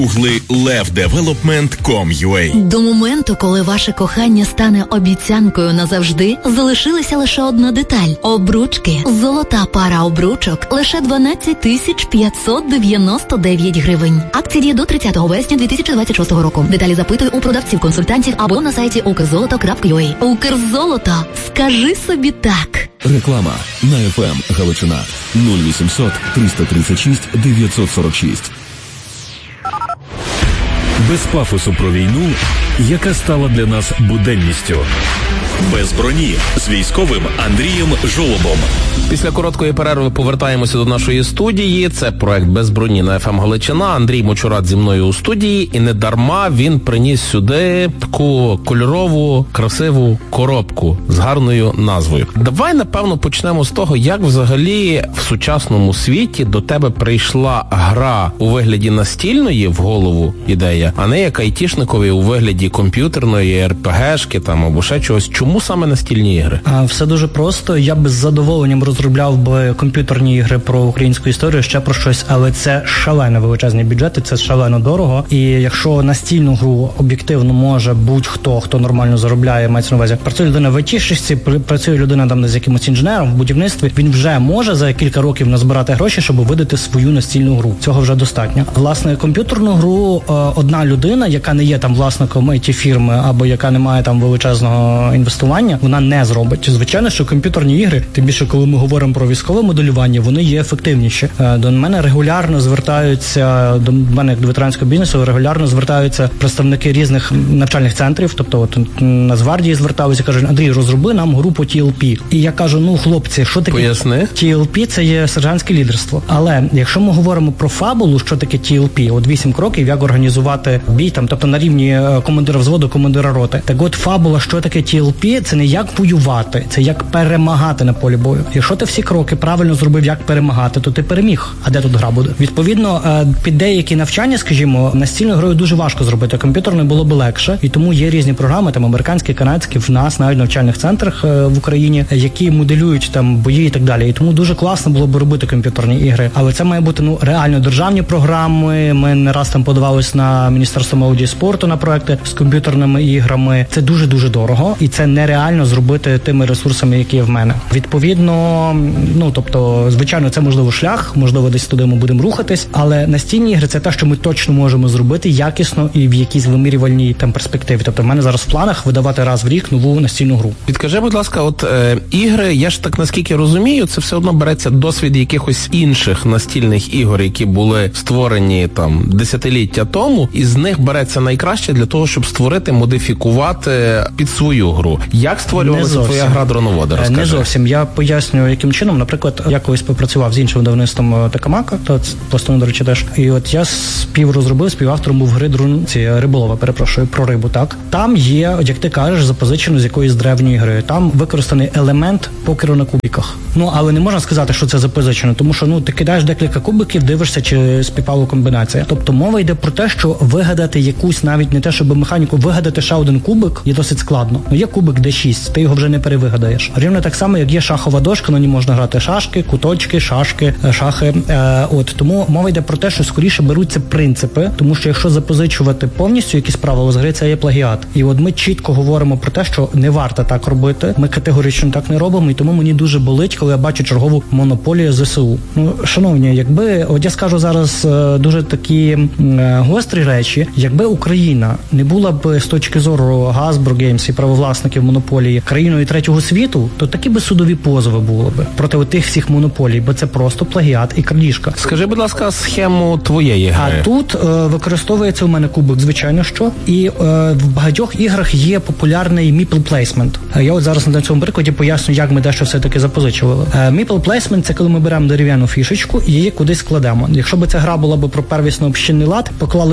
Угли levdevelopment.com.ua. До моменту, коли ваше кохання стане обіцянкою назавжди, залишилася лише одна деталь – обручки. Золота пара обручок – лише 12 599 гривень. Акція діє до 30 вересня 2026 року. Деталі запитуй у продавців-консультантів або на сайті ukrzoloto.ua. Укрзолото. Скажи собі так. Реклама на FM Галичина 0800 336 946. Без пафосу про війну, яка стала для нас буденністю. Без броні з військовим Андрієм Жолобом. Після короткої перерви повертаємося до нашої студії. Це проект «Без броні» на ФМ Галичина. Андрій Мочурат зі мною у студії. І не дарма він приніс сюди таку кольорову, красиву коробку з гарною назвою. Давай, напевно, почнемо з того, як взагалі в сучасному світі до тебе прийшла гра у вигляді настільної в голову ідея, а не як айтішникові у вигляді комп'ютерної, РПГшки там або ще чогось. Чому саме настільні ігри? Все дуже просто. Я б з задоволенням розробляв би комп'ютерні ігри про українську історію, ще про щось, але це шалено величезні бюджети, це шалено дорого. І якщо настільну гру об'єктивно може будь-хто, хто нормально заробляє, мається на увазі, працює людина в айтішечці, працює людина там з якимось інженером в будівництві, він вже може за кілька років назбирати гроші, щоб видати свою настільну гру. Цього вже достатньо. Власне, комп'ютерну гру одна людина, яка не є там власником IT-фірми або яка не має там величезного інвестування, вона не зробить. Звичайно, що комп'ютерні ігри, тим більше, коли ми говоримо про військове моделювання, вони є ефективніші. До мене регулярно звертаються, до мене як до ветеранського бізнесу, регулярно звертаються представники різних навчальних центрів, тобто от Нацгвардії зверталися, кажуть: Андрій, розроби нам гру по TLP. І я кажу: ну, хлопці, що таке? Поясни. TLP – це є сержантське лідерство. Але якщо ми говоримо про фабулу, що таке TLP, от 8 кроків, як організувати бій, там, тобто на рівні командира взводу, командира роти. Так от фабула, що таке TLP, це не як воювати, це як перемагати на полі бою. Якщо ти всі кроки правильно зробив, як перемагати, то ти переміг. А де тут гра буде? Відповідно, під деякі навчання, скажімо, настільною грою дуже важко зробити. Комп'ютерною було б легше. І тому є різні програми, там американські, канадські, в нас навіть в навчальних центрах в Україні, які моделюють там бої і так далі. І тому дуже класно було б робити комп'ютерні ігри. Але це має бути, ну, реально державні програми. Ми не раз там подавались на Міністерство молоді і спорту на проекти з комп'ютерними іграми. Це дуже-дуже дорого. І це нереально зробити тими ресурсами, які є в мене. Відповідно, ну, тобто, звичайно, це можливо шлях, можливо, десь туди ми будемо рухатись, але настільні ігри – це те, що ми точно можемо зробити якісно і в якійсь вимірювальній там перспективі. Тобто, в мене зараз в планах видавати раз в рік нову настільну гру. Підкажи, будь ласка, от ігри, я ж так наскільки розумію, це все одно береться досвід якихось інших настільних ігор, які були створені там десятиліття тому, і з них береться найкраще для того, щоб створити, модифікувати під свою гру. Як створювалася твоя гра «Дроноводи»? Розкажи. Не зовсім. Я поясню, яким чином. Наприклад, я колись попрацював з іншим видавництвом Такамака, то пластуни, до речі, теж. І от я співавтором був гри Риболова, перепрошую, про рибу, так. Там є, як ти кажеш, запозичено з якоїсь древньої гри. Там використаний елемент покеру на кубиках. Ну, але не можна сказати, що це запозичено, тому що, ну, ти кидаєш декілька кубиків, дивишся, чи співпала комбінація. Тобто мова йде про те, що вигадати якусь, навіть не те, щоб механіку, вигадати ще один кубик є досить складно. Ну, є кубик D6, ти його вже не перевигадаєш. Рівно так само, як є шахова дошка, на ній можна грати шашки, куточки, шашки, шахи. Тому мова йде про те, що скоріше беруться принципи, тому що якщо запозичувати повністю якісь правила з гри, це є плагіат. І от ми чітко говоримо про те, що не варто так робити, ми категорично так не робимо, і тому мені дуже болить, коли я бачу чергову монополію ЗСУ. Ну, шановні, якби, от я скажу зараз дуже такі гострі речі, якби Україна не була б з точки зору Hasbro Games і правовласників монополії країною третього світу, то такі би судові позови були б проти тих всіх монополій, бо це просто плагіат і крадіжка. Скажи, будь ласка, схему твоєї гри. А тут використовується у мене кубик, звичайно, що. І в багатьох іграх є популярний meeple placement. Я от зараз на цьому прикладі поясню, як ми дещо все-таки запозичували. Meeple placement – це коли ми беремо дерев'яну фішечку і її кудись кладемо. Якщо б ця гра була б про первісно общинний лад, поклали туди, він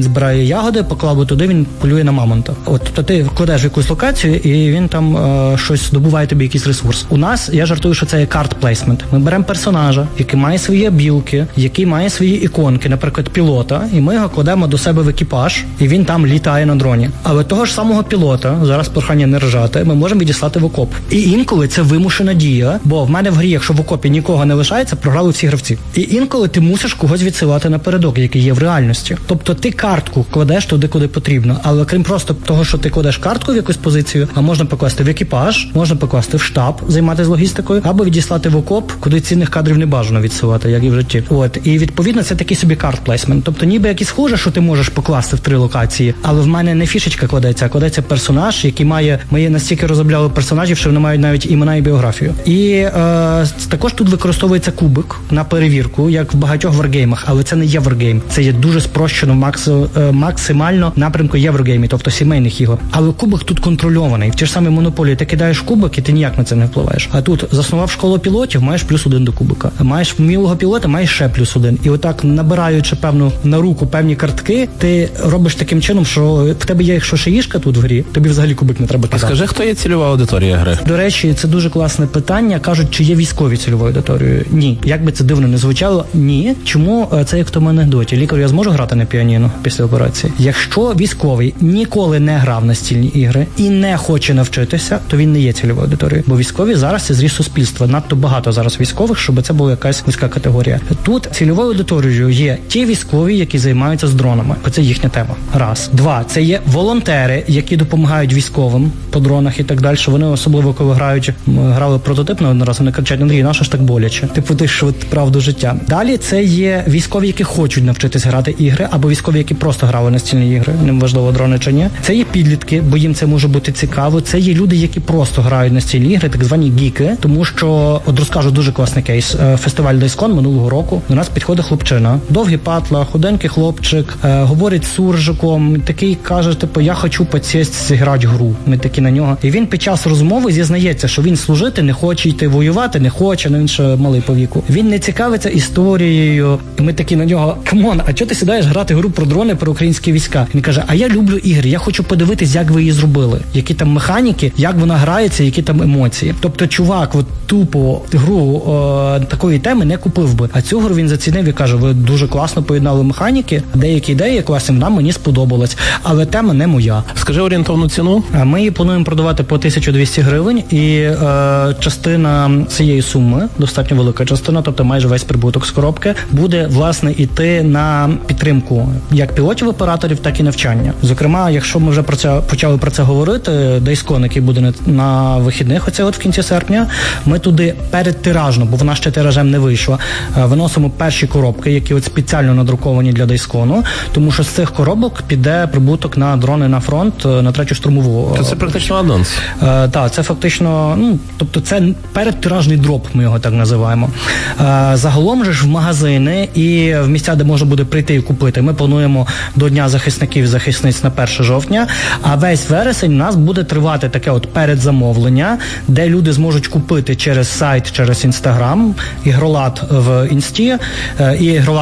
збирає ягоди, поклав туди, він полює на мамонта. Тобто ти вкладаєш в якусь локацію, і він там щось добуває тобі якийсь ресурс. У нас, я жартую, що це є карт-плейсмент. Ми беремо персонажа, який має свої білки, який має свої іконки, наприклад, пілота, і ми його кладемо до себе в екіпаж, і він там літає на дроні. Але того ж самого пілота, зараз прохання не ржати, ми можемо відіслати в окоп. І інколи це вимушена дія, бо в мене в грі, якщо в окопі нікого не лишається, програли всі гравці. І інколи ти мусиш когось відсилати напередок, який є в реальності. Тобто ти картку кладеш туди, куди потрібно, але крім просто того, що ти кладеш картку в якусь позицію, а можна покласти в екіпаж, можна покласти в штаб, займатися логістикою, або відіслати в окоп, куди цінних кадрів не бажано відсилати, як і в житті. І відповідно це такий собі карт-плейсмент. Тобто ніби якийсь схоже, що ти можеш покласти в 3 локації, але в мене не фішечка кладеться, а кладеться персонаж, який має, ми настільки розробляли персонажів, що вони мають навіть імена і біографію. І також тут використовується кубик на перевірку, як в багатьох варгеймах, але це не є варгейм. Це є дуже спрощено, максимально напрямку єврогеймів, тобто сімейних ігор. Але кубик тут контрольований. В ті ж самі монополії ти кидаєш кубик, і ти ніяк на це не впливаєш. А тут заснував школу пілотів, маєш +1 до кубика. Маєш вмілого пілота, маєш ще +1. І отак, набираючи на руку певні картки, ти робиш таким чином, що в тебе є, якщо шиїшка тут в грі, тобі взагалі кубик не треба кидати. А скажи, хто є цільова аудиторія гри? До речі, це дуже класне питання. Кажуть, чи є військові цільовою аудиторією? Ні. Як би це дивно не звучало, ні. Чому? Це як в тому анекдоті. Лікарю, я зможу грати на піаніно після операції? Якщо військовий ніколи не грав настільні ігри і не хоче навчитися, то він не є цільовою аудиторією. Бо військові зараз це зріст суспільства. Надто багато зараз військових, щоб це була якась вузька категорія. Тут цільовою аудиторією є ті військові, які займаються з дронами. Це їхня тема. Раз. 2. Це є волонтери, які допомагають військовим по дронах і так далі. Вони особливо, коли грали прототип на один раз, вони кричать: Андрій, нащо ж так боляче? Типу, ти ж правду життя. Далі це є військові, які хочуть навчитись грати ігри, або військові, які просто грали настільні ігри, неважливо, дрони чи ні. Це є підлітки, бо їм це може бути цікаво. Це є люди, які просто грають настільні ігри, так звані гіки, тому що, от розкажу дуже класний кейс. Фестиваль DICECON минулого року. До нас підходить хлопчина, довгі патла, худенький хлопчик, говорить суржиком, такий каже, типу, я хочу підсісти зіграти гру. Ми такі на нього. І він під час розмови зізнається, що він служити не хоче, йти воювати не хоче, він ще малий по віку. Він не цікавиться історією. І ми такі на нього: камон, а чого ти сідаєш грати гру про дрони, про українські війська? Він каже: а я люблю ігри, я хочу подивитись, як ви її зробили, які там механіки, як вона грається, які там емоції. Тобто, чувак, от тупо гру такої теми не купив би. А цю гру він зацінив і каже: ви дуже класно поєднали механіки, деякі ідеї класні, мені сподобалось, але тема не моя. Скажи орієнтовну ціну. Ми її плануємо продавати по 1200 гривень, і частина цієї суми, достатньо велика частина, тобто майже весь прибуток з коробки, буде, власне, іти на підтримку як пілотів-операторів, так і навчання. Зокрема, якщо ми вже почали про це говорити, DICECON, який буде на вихідних, оце от в кінці серпня, ми туди передтиражно, бо вона ще тиражем не вийшла, виносимо перші коробки, які от спеціально надруковані для DICECON, тому що з цих коробок піде прибуток на дрони на фронт, на 3-ю штурмову. То це практично анонс. Так, це фактично, тобто це передтиражний дроп, ми його так називаємо. Загалом же ж в магазини і в місця, де можна буде прийти і купити, ми плануємо до Дня захисників і захисниць на 1 жовтня, а весь вересень у нас буде тривати таке от передзамовлення, де люди зможуть купити через сайт, через Інстаграм, ігролад в Інсті, і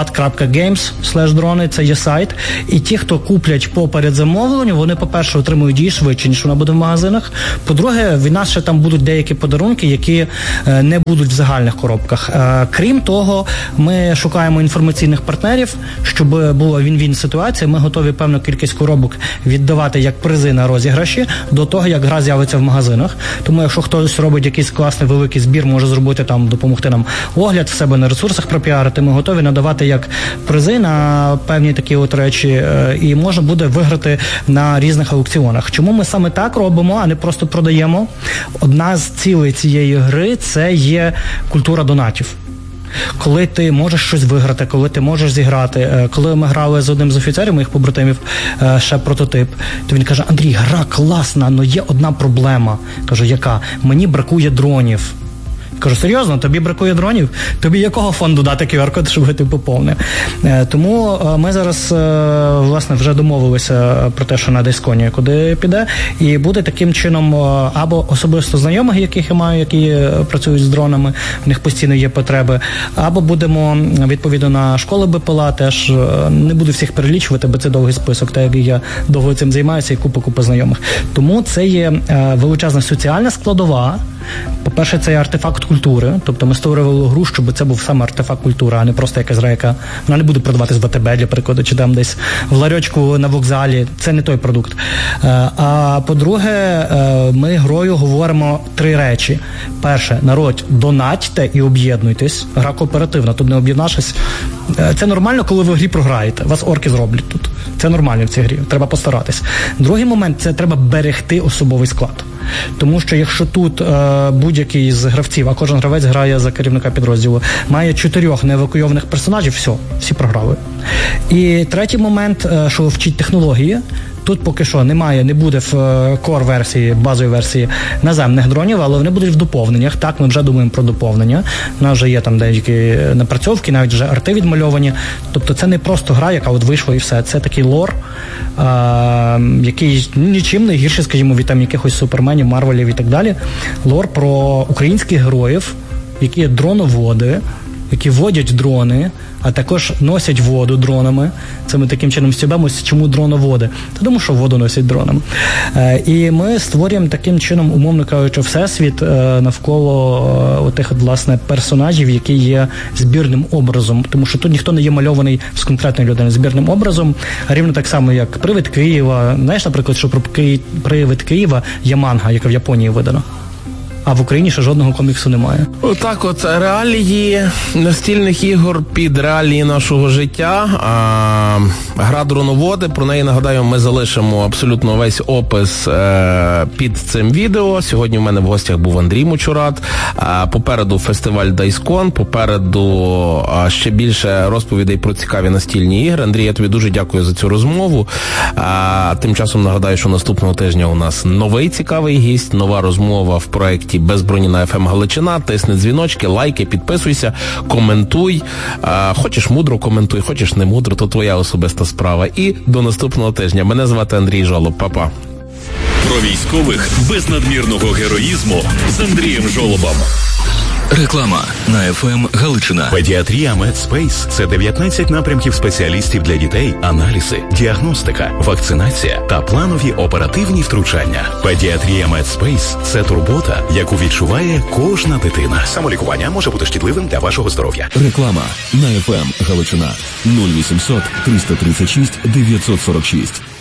ігролад.games/дрони, це є сайт. І ті, хто куплять по передзамовленню, вони, по-перше, отримують її швидше, ніж вона буде в магазинах. По-друге, від нас ще там будуть деякі подарунки, які не будуть в загальних коробках. Крім того, ми шукаємо інформаційних партнерів, щоб була він-він ситуація. Ми готові певну кількість коробок віддавати як призи на розіграші до того, як гра з'явиться в магазинах. Тому якщо хтось робить якийсь класний великий збір, може зробити там, допомогти нам огляд в себе на ресурсах пропіарити, ми готові надавати як призи на певні такі от речі, і можна буде виграти на різних аукціонах. Чому ми саме так робимо, а не просто продаємо? Одна з цілей цієї гри – це є культура донатів. Коли ти можеш щось виграти, коли ти можеш зіграти. Коли ми грали з одним з офіцерів, моїх побратимів, ще прототип, то він каже: Андрій, гра класна, але є одна проблема. Кажу: яка? Мені бракує дронів. Кажу, серйозно, тобі бракує дронів? Тобі якого фонду дати QR-код, щоб ти поповнив? Тому ми зараз, власне, вже домовилися про те, що на Дайсконі куди піде, і буде таким чином або особисто знайомих, яких я маю, які працюють з дронами, в них постійно є потреби, або будемо, відповідно, на школи БПЛА, теж не буду всіх перелічувати, бо це довгий список, так як я довго цим займаюся і купа знайомих. Тому це є величезна соціальна складова. По-перше, це є артефакт культури, тобто ми створювали гру, щоб це був саме артефакт культури, а не просто якась гра, яка вона не буде продаватись в АТБ, для прикладу, чи там десь в ларьочку на вокзалі. Це не той продукт. А по-друге, ми грою говоримо 3 речі. Перше, народ, донатьте і об'єднуйтесь. Гра кооперативна, тут не об'єднавшись. Це нормально, коли ви в грі програєте. Вас орки зроблять тут. Це нормально в цій грі. Треба постаратись. Другий момент, це треба берегти особовий склад. Тому що якщо тут будь-який з гравців, а кожен гравець грає за керівника підрозділу, має 4 неевакуйованих персонажів, все, всі програли. І третій момент, що вчить технології. Тут поки що немає, не буде в core-версії, базовій версії наземних дронів, але вони будуть в доповненнях. Так, ми вже думаємо про доповнення. У нас вже є там деякі напрацьовки, навіть вже арти відмальовані. Тобто це не просто гра, яка от вийшла і все. Це такий лор, який нічим не гірше, скажімо, від там якихось суперменів, марвелів і так далі. Лор про українських героїв, які є дроноводи, які водять дрони, а також носять воду дронами. Це ми таким чином стібемося, чому дроноводи? Тому що воду носять дронами. І ми створюємо таким чином, умовно кажучи, всесвіт навколо тих, власне, персонажів, які є збірним образом. Тому що тут ніхто не є мальований з конкретної людини збірним образом. Рівно так само, як «Привид Києва». Знаєш, наприклад, що про «Привид Києва» є манга, яка в Японії видана. А в Україні ще жодного коміксу немає. Отак от, реалії настільних ігор під реалії нашого життя. Гра «Дроноводи», про неї, нагадаю, ми залишимо абсолютно весь опис під цим відео. Сьогодні в мене в гостях був Андрій Мочурат. Попереду фестиваль Дайскон, попереду ще більше розповідей про цікаві настільні ігри. Андрій, я тобі дуже дякую за цю розмову. Тим часом нагадаю, що наступного тижня у нас новий цікавий гість, нова розмова в проєкті «Без броні» на FM Галичина. Тисни дзвіночки, лайки, підписуйся, коментуй. Хочеш мудро коментуй, хочеш не мудро, то твоя особиста справа. І до наступного тижня. Мене звати Андрій Жолоб. Па-па. Про військових без надмірного героїзму з Андрієм Жолобом. Реклама на FM Галичина. Педіатрія Медспейс – це 19 напрямків спеціалістів для дітей, аналізи, діагностика, вакцинація та планові оперативні втручання. Педіатрія Медспейс – це турбота, яку відчуває кожна дитина. Самолікування може бути шкідливим для вашого здоров'я. Реклама на FM Галичина 0800 336 946.